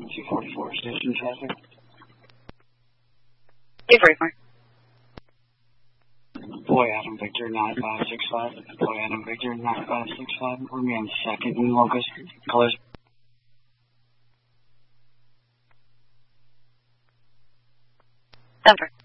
244 station traffic. 244. Boy Adam Victor 9565. Boy Adam Victor 9565. Remain second in Locust. Colors. Denver.